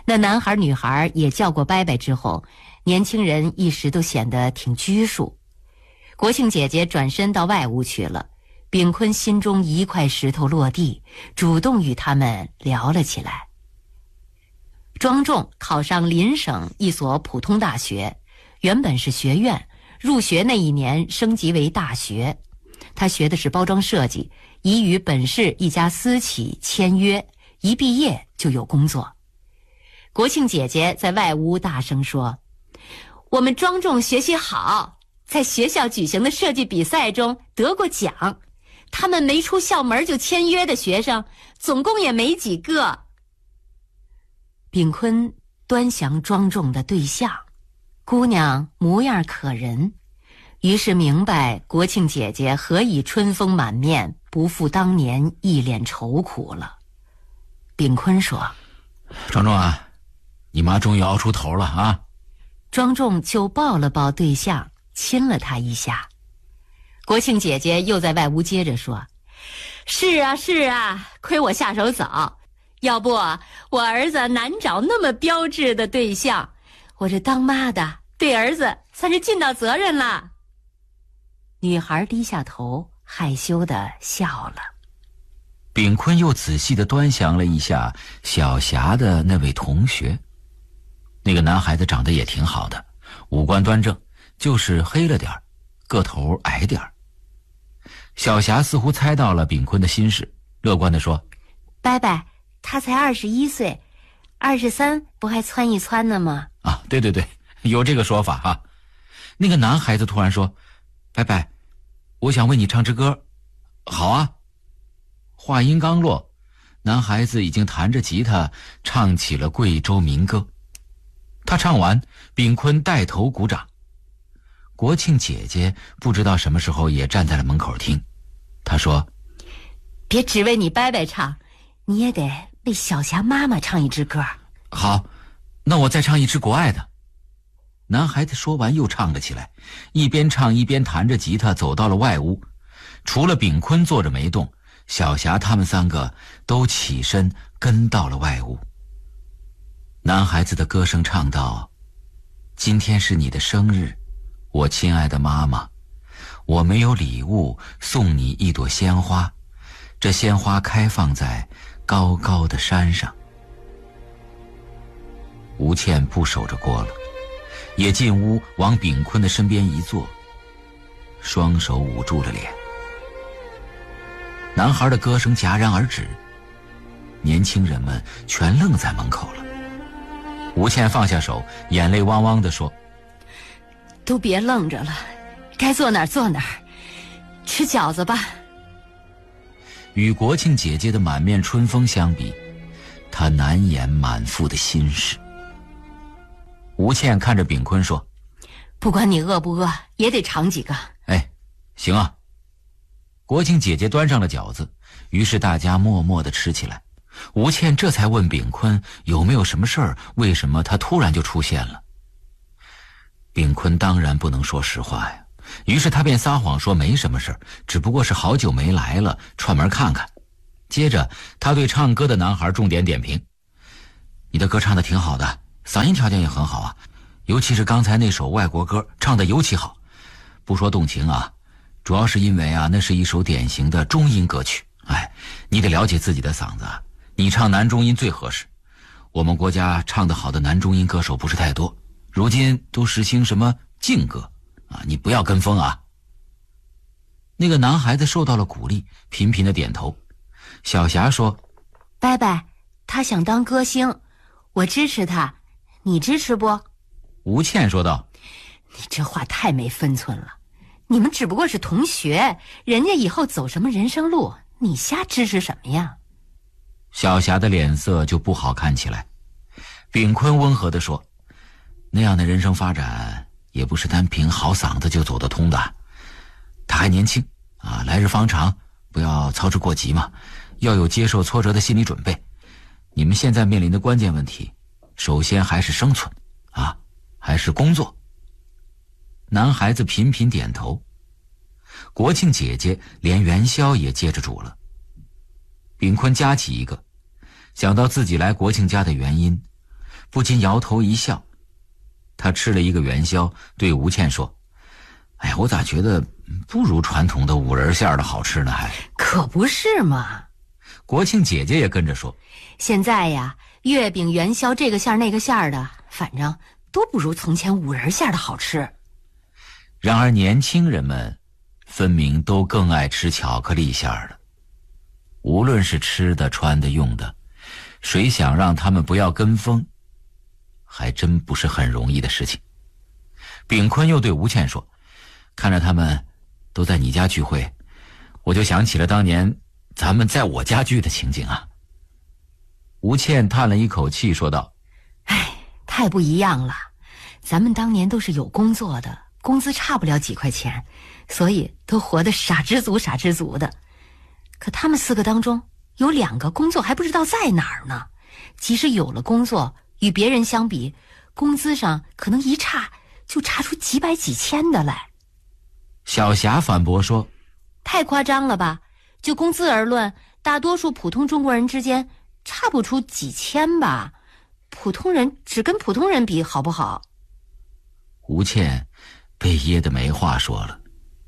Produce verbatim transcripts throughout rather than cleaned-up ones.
那男孩女孩也叫过伯伯之后，年轻人一时都显得挺拘束。国庆姐姐转身到外屋去了，炳坤心中一块石头落地，主动与他们聊了起来。庄重考上邻省一所普通大学，原本是学院，入学那一年升级为大学。他学的是包装设计，已与本市一家私企签约，一毕业就有工作。国庆姐姐在外屋大声说：“我们庄重学习好，在学校举行的设计比赛中得过奖。他们没出校门就签约的学生，总共也没几个。”炳坤端详庄重的对象，姑娘模样可人，于是明白国庆姐姐何以春风满面，不复当年一脸愁苦了。炳坤说：“ 庄重啊，你妈终于熬出头了啊！” 庄重就抱了抱对象，亲了他一下。国庆姐姐又在外屋接着说：“是啊是啊，亏我下手早，要不我儿子难找那么标致的对象，我这当妈的对儿子算是尽到责任了。”女孩低下头，害羞地笑了。 炳坤又仔细地端详了一下小霞的那位同学，那个男孩子长得也挺好的，五官端正，就是黑了点儿，个头矮点儿。小霞似乎猜到了炳坤的心事，乐观地说：“ 伯伯，他才二十一岁，二十三不还蹿一蹿呢吗？” 啊，对对对，有这个说法哈、啊。那个男孩子突然说：“伯伯，我想为你唱支歌。”“好啊。”话音刚落，男孩子已经弹着吉他唱起了贵州民歌。他唱完，炳坤带头鼓掌。国庆姐姐不知道什么时候也站在了门口听。她说：“ 别只为你伯伯唱，你也得为小霞妈妈唱一支歌。”“ 好，那我再唱一支国爱的。”男孩子说完又唱了起来，一边唱一边弹着吉他走到了外屋。除了炳坤坐着没动，小霞他们三个都起身跟到了外屋。男孩子的歌声唱道：“今天是你的生日，我亲爱的妈妈，我没有礼物送你一朵鲜花，这鲜花开放在高高的山上。”吴倩不守着锅了，也进屋往炳坤的身边一坐，双手捂住了脸。男孩的歌声戛然而止，年轻人们全愣在门口了。吴倩放下手，眼泪汪汪地说：“ 都别愣着了，该坐哪儿坐哪儿，吃饺子吧。” 与国庆姐姐的满面春风相比，她难掩满腹的心事。吴倩看着炳坤说：“ 不管你饿不饿，也得尝几个。”“ 哎，行啊。”国庆姐姐端上了饺子，于是大家默默地吃起来。吴倩这才问炳坤有没有什么事儿，为什么他突然就出现了。炳坤当然不能说实话呀，于是他便撒谎说没什么事儿，只不过是好久没来了，串门看看。接着他对唱歌的男孩重点点评：“你的歌唱得挺好的，嗓音条件也很好啊，尤其是刚才那首外国歌唱得尤其好。不说动情啊，主要是因为啊，那是一首典型的中音歌曲。哎，你得了解自己的嗓子啊，你唱男中音最合适。我们国家唱得好的男中音歌手不是太多，如今都实行什么劲歌啊，你不要跟风啊。”那个男孩子受到了鼓励，频频的点头。小霞说：“ 伯伯，他想当歌星，我支持他，你支持不？” 吴倩说道：“ 你这话太没分寸了，你们只不过是同学，人家以后走什么人生路，你瞎支持什么呀？” 小霞的脸色就不好看起来。炳坤温和地说：“那样的人生发展也不是单凭好嗓子就走得通的，他还年轻啊，来日方长，不要操之过急嘛，要有接受挫折的心理准备。你们现在面临的关键问题，首先还是生存啊，还是工作。”男孩子频频点头。国庆姐姐连元宵也接着煮了。炳坤夹起一个，想到自己来国庆家的原因， 不禁摇头一笑。他吃了一个元宵，对吴倩说：“哎呀，我咋觉得不如传统的五仁馅的好吃呢？还可不是嘛。” 国庆姐姐也跟着说：“ 现在呀，月饼、元宵这个馅儿那个馅儿的，反正都不如从前五仁馅的好吃。” 然而年轻人们分明都更爱吃巧克力馅儿的。无论是吃的、穿的、用的，谁想让他们不要跟风，还真不是很容易的事情。炳坤又对吴倩说：“看着他们都在你家聚会，我就想起了当年咱们在我家聚的情景啊。”吴倩叹了一口气说道：“ 哎，太不一样了，咱们当年都是有工作的，工资差不了几块钱，所以都活得傻知足傻知足的。可他们四个当中有两个工作还不知道在哪儿呢，即使有了工作，与别人相比，工资上可能一差就差出几百几千的来。” 小霞反驳说：“ 太夸张了吧，就工资而论，大多数普通中国人之间差不出几千吧，普通人只跟普通人比好不好？” 吴倩被噎得没话说了。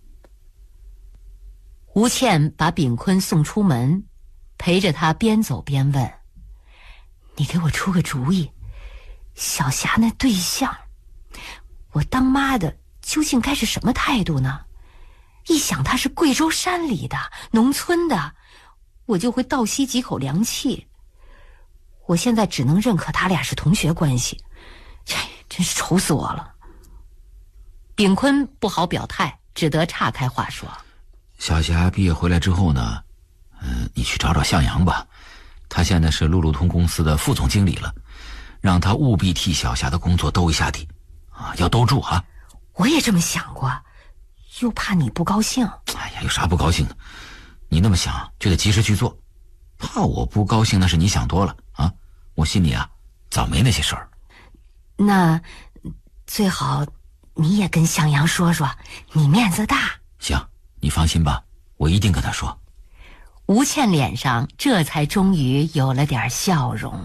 吴倩把炳坤送出门，陪着他边走边问：“你给我出个主意，小霞那对象，我当妈的究竟该是什么态度呢？一想他是贵州山里的农村的，我就会倒吸几口凉气。我现在只能认可他俩是同学关系，真是愁死我了。”炳坤不好表态，只得岔开话说：“ 小霞毕业回来之后呢，嗯，你去找找向阳吧，他现在是路路通公司的副总经理了，让他务必替小霞的工作兜一下底，啊，要兜住啊。”“ 我也这么想过，又怕你不高兴。”“ 哎呀，有啥不高兴的？你那么想就得及时去做，怕我不高兴那是你想多了啊，我心里啊早没那些事儿。”“ 那最好你也跟向阳说说，你面子大。”“ 行，你放心吧，我一定跟他说。” 吴倩脸上这才终于有了点笑容。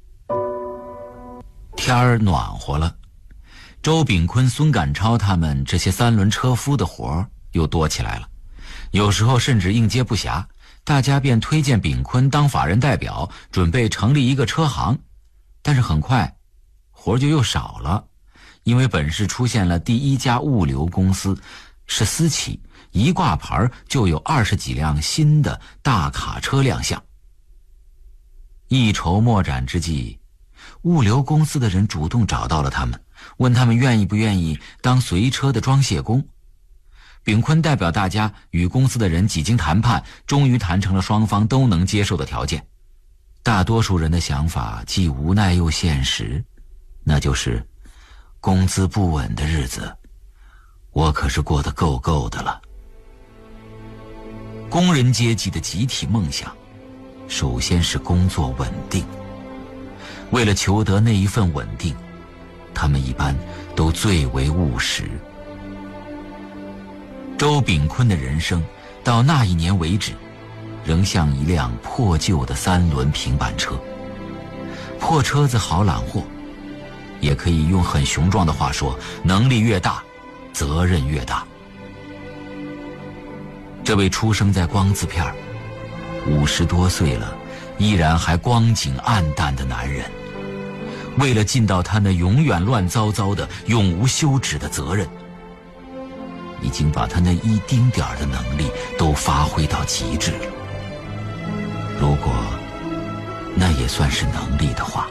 天儿暖和了，周炳坤、孙赶超他们这些三轮车夫的活儿又多起来了，有时候甚至应接不暇，大家便推荐炳坤当法人代表，准备成立一个车行。但是很快活儿就又少了，因为本市出现了第一家物流公司，是私企，一挂牌就有二十几辆新的大卡车亮相。一筹莫展之际，物流公司的人主动找到了他们，问他们愿意不愿意当随车的装卸工。炳坤代表大家与公司的人几经谈判，终于谈成了双方都能接受的条件。大多数人的想法既无奈又现实，那就是工资不稳的日子，我可是过得够够的了。工人阶级的集体梦想，首先是工作稳定。为了求得那一份稳定，他们一般都最为务实。周炳坤的人生到那一年为止，仍像一辆破旧的三轮平板车。破车子好揽货，也可以用很雄壮的话说，能力越大，责任越大。这位出生在光字片五十多岁了依然还光景暗淡的男人，为了尽到他那永远乱糟糟的永无休止的责任，已经把他那一丁点儿的能力都发挥到极致了。如果那也算是能力的话。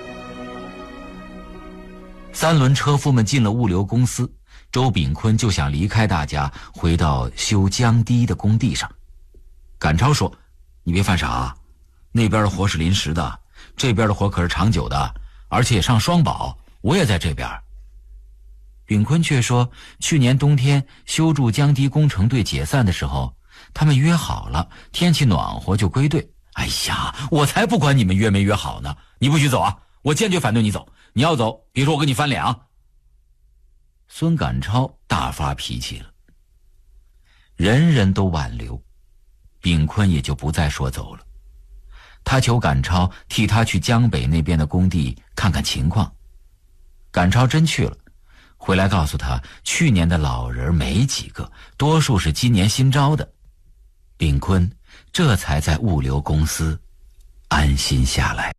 三轮车夫们进了物流公司，周炳坤就想离开大家，回到修江堤的工地上。赶超说：“你别犯傻啊，那边的活是临时的，这边的活可是长久的，而且也上双保，我也在这边。”炳坤却说，去年冬天修筑江堤工程队解散的时候，他们约好了天气暖和就归队。哎呀，我才不管你们约没约好呢，你不许走啊，我坚决反对你走，你要走别说我跟你翻脸啊。孙赶超大发脾气了，人人都挽留，炳坤也就不再说走了。 他求赶超替他去江北那边的工地看看情况。赶超真去了，回来告诉他，去年的老人没几个，多数是今年新招的。炳坤这才在物流公司安心下来。